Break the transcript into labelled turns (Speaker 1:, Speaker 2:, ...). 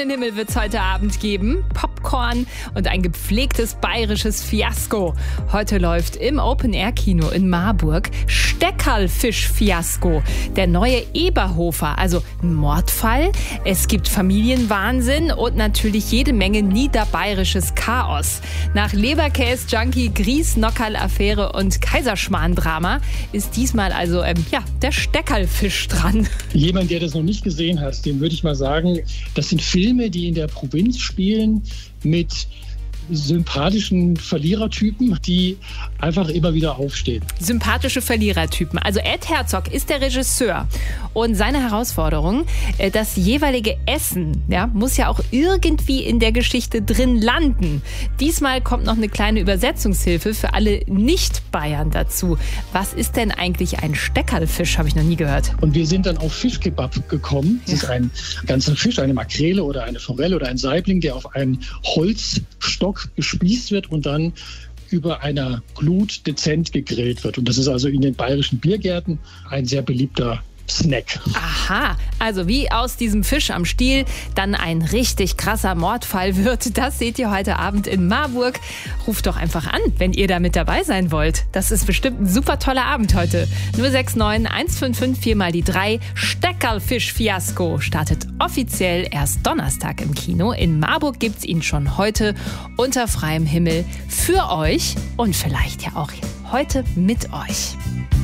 Speaker 1: Sternenhimmel wird's heute Abend geben, Popcorn und ein gepflegtes bayerisches Fiasko. Heute läuft im Open-Air-Kino in Marburg Steckerlfisch-Fiasko. Der neue Eberhofer, also ein Mordfall. Es gibt Familienwahnsinn und natürlich jede Menge niederbayerisches Chaos. Nach Leberkäse-Junkie, Grieß-Nockerl-Affäre und Kaiserschmarrn-Drama ist diesmal also der Steckerlfisch dran.
Speaker 2: Jemand, der das noch nicht gesehen hat, dem würde ich mal sagen, das sind Filme, die in der Provinz spielen mit sympathischen Verlierertypen, die einfach immer wieder aufstehen.
Speaker 1: Sympathische Verlierertypen. Also Ed Herzog ist der Regisseur und seine Herausforderung, das jeweilige Essen, muss ja auch irgendwie in der Geschichte drin landen. Diesmal kommt noch eine kleine Übersetzungshilfe für alle Nicht-Bayern dazu. Was ist denn eigentlich ein Steckerlfisch? Habe ich noch nie gehört.
Speaker 2: Und wir sind dann auf Fischkebab gekommen. Das ist ein ganzer Fisch, eine Makrele oder eine Forelle oder ein Saibling, der auf einen Holzstock gespießt wird und dann über einer Glut dezent gegrillt wird. Und das ist also in den bayerischen Biergärten ein sehr beliebter Snack.
Speaker 1: Aha, also wie aus diesem Fisch am Stiel dann ein richtig krasser Mordfall wird, das seht ihr heute Abend in Marburg. Ruft doch einfach an, wenn ihr da mit dabei sein wollt. Das ist bestimmt ein super toller Abend heute. 069 155 4 mal die 3. Steckerlfisch-Fiasko startet offiziell erst Donnerstag im Kino. In Marburg gibt's ihn schon heute unter freiem Himmel für euch und vielleicht ja auch heute mit euch.